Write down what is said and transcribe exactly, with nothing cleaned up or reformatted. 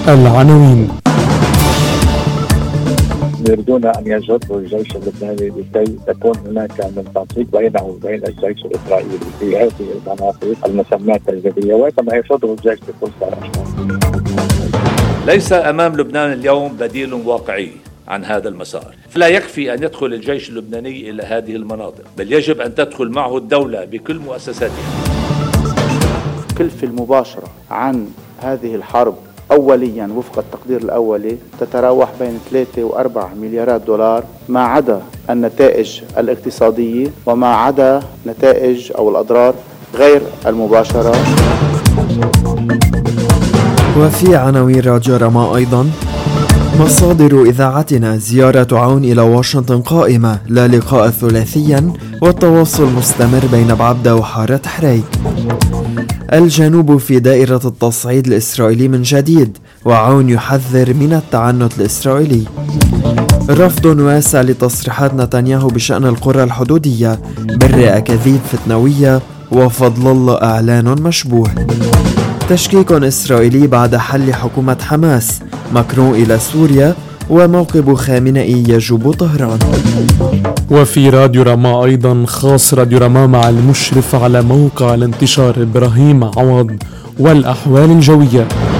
العناوين. يريدون أن يجروا الجيش اللبناني لكي تكون هناك من تنسيق بينه وبين الجيش الإسرائيلي في هذه المناطق المسماة التجريبية، وكما يرفضه الجيش بكل صراحة. ليس أمام لبنان اليوم بديل واقعي عن هذا المسار، فلا يكفي أن يدخل الجيش اللبناني إلى هذه المناطق، بل يجب أن تدخل معه الدولة بكل مؤسساتها. الكلفة المباشرة عن هذه الحرب أوليا وفق التقدير الأولي تتراوح بين ثلاثة وأربعة مليارات دولار، ما عدا النتائج الاقتصادية وما عدا نتائج أو الأضرار غير المباشرة. وفي عناوين راديو رما أيضا: مصادر إذاعتنا زيارة عون إلى واشنطن قائمة، لا لقاء ثلاثيا والتواصل مستمر بين بعبدة وحارة حريك. الجنوب في دائرة التصعيد الإسرائيلي من جديد، وعون يحذر من التعنت الإسرائيلي. رفض واسع لتصريحات نتنياهو بشأن القرى الحدودية، بر أكاذيب فتنوية، وفضل الله إعلان مشبوه. تشكيك إسرائيلي بعد حل حكومة حماس، ماكرون إلى سوريا، وموقب خامنئي يجوب طهران. وفي راديو رما أيضا خاص راديو رما مع المشرف على موقع الانتشار إبراهيم عوض والأحوال الجوية.